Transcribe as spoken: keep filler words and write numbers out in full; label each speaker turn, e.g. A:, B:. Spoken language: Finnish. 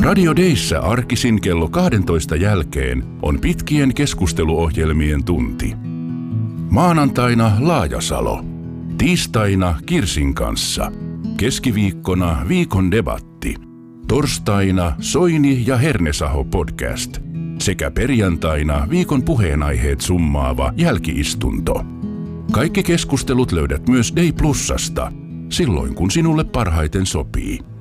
A: Radio Dayssä arkisin kello kahdentoista jälkeen on pitkien keskusteluohjelmien tunti. Maanantaina Laajasalo. Tiistaina Kirsin kanssa. Keskiviikkona viikon debatti. Torstaina Soini ja Hernesaho podcast. Sekä perjantaina viikon puheenaiheet summaava jälkiistunto. Kaikki keskustelut löydät myös Day Plusasta, silloin kun sinulle parhaiten sopii.